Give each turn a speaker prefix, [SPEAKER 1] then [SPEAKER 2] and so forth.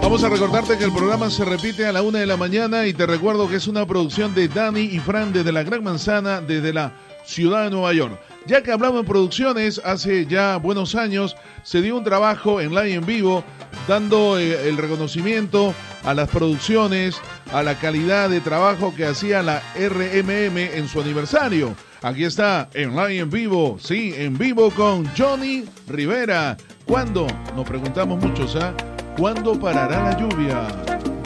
[SPEAKER 1] Vamos a recordarte que el programa se repite a la 1 de la mañana y te recuerdo que es una producción de Dani y Fran desde la Gran Manzana, desde la ciudad de Nueva York. Ya que hablamos en producciones, hace ya buenos años se dio un trabajo en live en vivo dando el reconocimiento a las producciones, a la calidad de trabajo que hacía la RMM en su aniversario. Aquí está, en live en vivo, sí, en vivo con Johnny Rivera. ¿Cuándo? Nos preguntamos muchos, ¿ah? ¿Cuándo parará la lluvia?